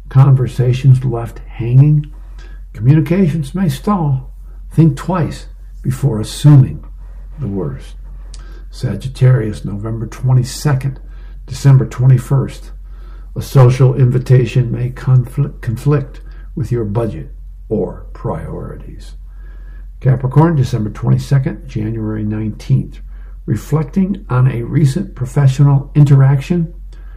conversations left hanging. Communications may stall. Think twice before assuming the worst. Sagittarius, November 22nd, December 21st. A social invitation may conflict with your budget or priorities. Capricorn, December 22nd, January 19th. Reflecting on a recent professional interaction,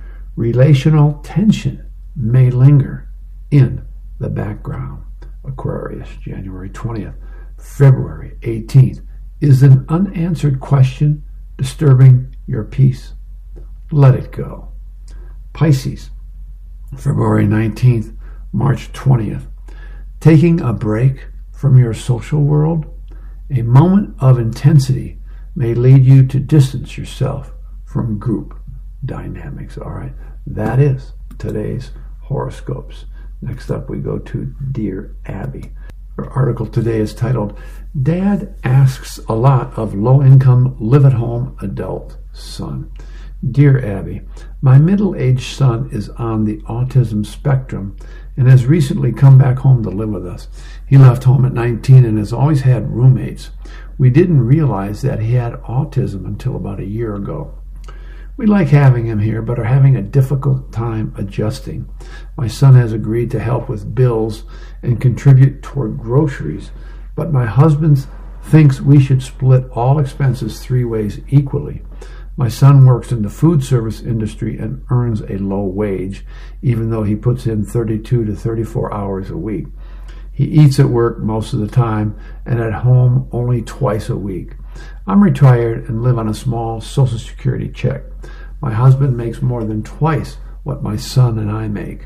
relational tension may linger in the background. Aquarius, January 20th, February 18th. Is an unanswered question disturbing your peace? Let it go. Pisces, February 19th, March 20th. Taking a break from your social world, a moment of intensity may lead you to distance yourself from group dynamics. All right, that is today's horoscopes. Next up, we go to Dear Abby. Her article today is titled, Dad Asks a Lot of Low-Income Live-at-Home Adult Son. Dear Abby, my middle-aged son is on the autism spectrum and has recently come back home to live with us. He left home at 19 and has always had roommates. We didn't realize that he had autism until about a year ago. We like having him here, but are having a difficult time adjusting. My son has agreed to help with bills and contribute toward groceries, but my husband thinks we should split all expenses 3 ways equally. My son works in the food service industry and earns a low wage, even though he puts in 32 to 34 hours a week. He eats at work most of the time and at home only twice a week. I'm retired and live on a small Social Security check. My husband makes more than twice what my son and I make.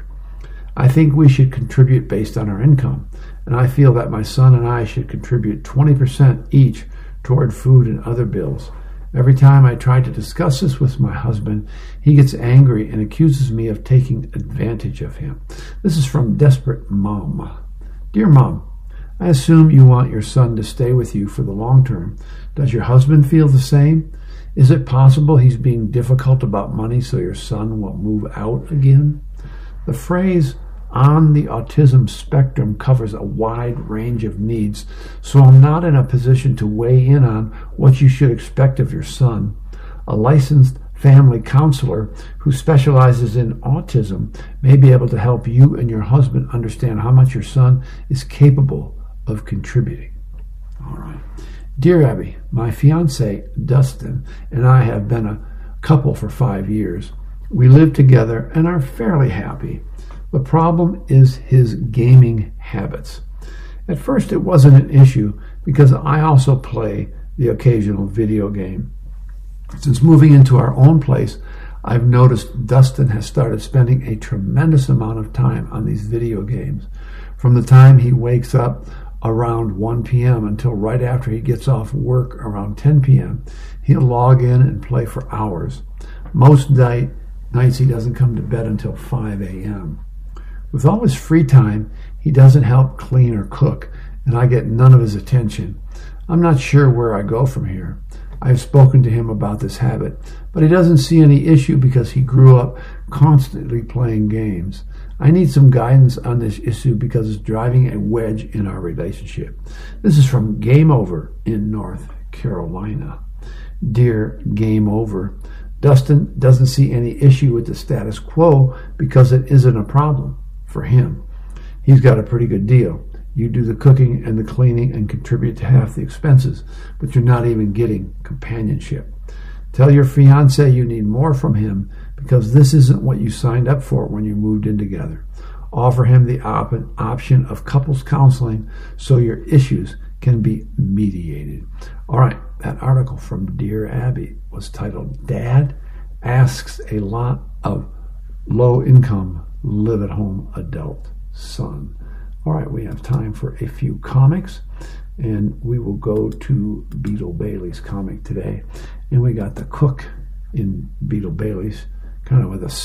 I think we should contribute based on our income, and I feel that my son and I should contribute 20% each toward food and other bills. Every time I try to discuss this with my husband, he gets angry and accuses me of taking advantage of him. This is from Desperate Mom. Dear Mom, I assume you want your son to stay with you for the long term. Does your husband feel the same? Is it possible he's being difficult about money so your son will move out again? The phrase on the autism spectrum covers a wide range of needs, so I'm not in a position to weigh in on what you should expect of your son. A licensed family counselor who specializes in autism may be able to help you and your husband understand how much your son is capable of contributing. All right. Dear Abby, my fiance, Dustin, and I have been a couple for 5 years. We live together and are fairly happy. The problem is his gaming habits. At first it wasn't an issue because I also play the occasional video game. Since moving into our own place, I've noticed Dustin has started spending a tremendous amount of time on these video games. From the time he wakes up around 1 p.m. until right after he gets off work around 10 p.m., he'll log in and play for hours. Most nights he doesn't come to bed until 5 a.m. With all his free time, he doesn't help clean or cook, and I get none of his attention. I'm not sure where I go from here. I've spoken to him about this habit, but he doesn't see any issue because he grew up constantly playing games. I need some guidance on this issue because it's driving a wedge in our relationship. This is from Game Over in North Carolina. Dear Game Over, Dustin doesn't see any issue with the status quo because it isn't a problem for him. He's got a pretty good deal. You do the cooking and the cleaning and contribute to half the expenses, but you're not even getting companionship. Tell your fiancé you need more from him because this isn't what you signed up for when you moved in together. Offer him the option of couples counseling so your issues can be mediated. All right, that article from Dear Abby was titled, Dad Asks a Lot of Low-Income Live-at-Home Adult Son. All right, we have time for a few comics, and we will go to Beetle Bailey's comic today. And we got the cook in Beetle Bailey's, kind of with a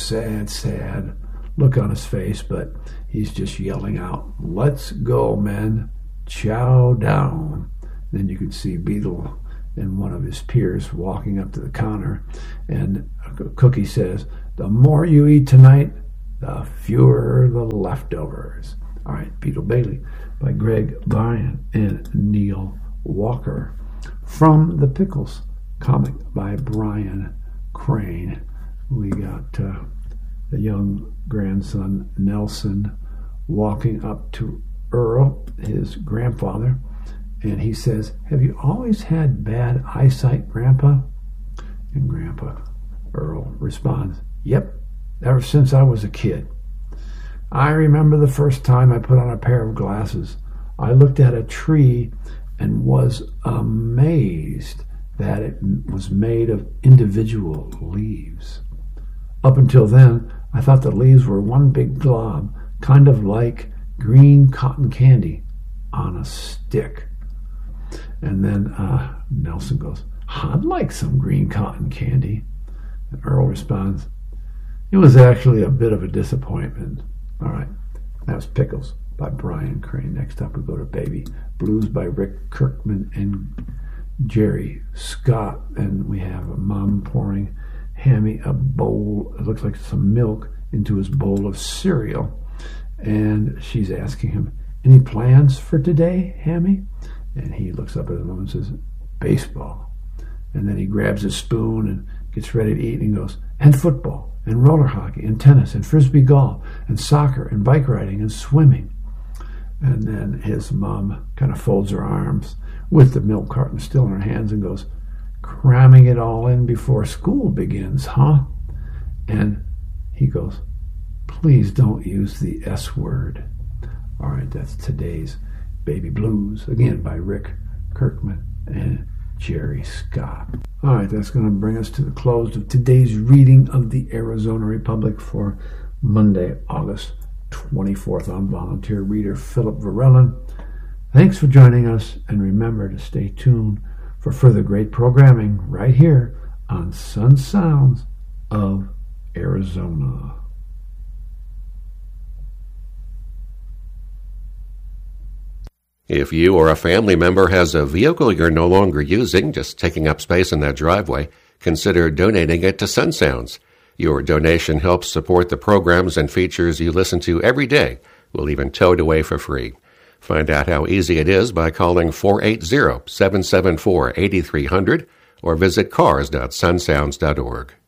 sad look on his face, but he's just yelling out, "Let's go, men, chow down." Then you can see Beetle and one of his peers walking up to the counter, and Cookie says, "The more you eat tonight, the fewer the leftovers. All right, Beetle Bailey by Greg Bryan and Neil Walker. From the Pickles comic by Brian Crane. We got the young grandson Nelson walking up to Earl, his grandfather, and he says, "Have you always had bad eyesight, Grandpa?" And Grandpa Earl responds, "Yep, ever since I was a kid. I remember the first time I put on a pair of glasses. I looked at a tree and was amazed that it was made of individual leaves. Up until then, I thought the leaves were one big glob, kind of like green cotton candy on a stick." And then Nelson goes, "I'd like some green cotton candy." And Earl responds, "It was actually a bit of a disappointment." All right, that was Pickles by Brian Crane. Next up we go to Baby Blues by Rick Kirkman and Jerry Scott. And we have a mom pouring Hammy a bowl, it looks like some milk, into his bowl of cereal. And she's asking him, "Any plans for today, Hammy?" And he looks up at his mom and says, "Baseball." And then he grabs his spoon and gets ready to eat, and he goes, "And football, and roller hockey, and tennis, and frisbee golf, and soccer, and bike riding, and swimming." And then his mom kind of folds her arms with the milk carton still in her hands and goes, "Cramming it all in before school begins, huh?" And he goes, "Please don't use the S word." All right, that's today's Baby Blues, again by Rick Kirkman and Jerry Scott. All right, that's going to bring us to the close of today's reading of the Arizona Republic for Monday, August 24th. I'm volunteer reader Philip Varellan. Thanks for joining us, and remember to stay tuned for further great programming right here on Sun Sounds of Arizona. If you or a family member has a vehicle you're no longer using, just taking up space in that driveway, consider donating it to Sun Sounds. Your donation helps support the programs and features you listen to every day. We'll even tow it away for free. Find out how easy it is by calling 480-774-8300 or visit cars.sunsounds.org.